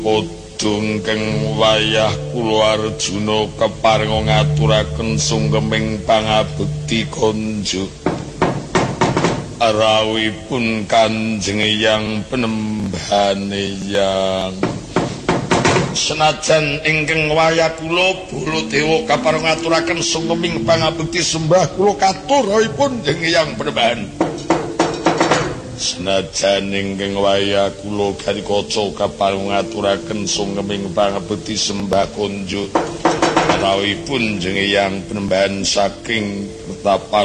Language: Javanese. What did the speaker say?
Podungkeng wayah kula Arjuna keparenga ngaturaken sunggeming pangabekti konjuk rawuhipun Kanjeng Hyang Penembane Hyang. Senajan ingkang wayah kula Baladewa kaparenga ngaturaken sunggeming pangabekti sembah kula katur rawuhipun Kanjeng Hyang Penembane. Senajan ingkang wayah kula Garikaca kaparenga ngaturaken sunggeming pangabekti sembah konjuk rawuhipun Kanjeng Hyang Penembane saking Kertapan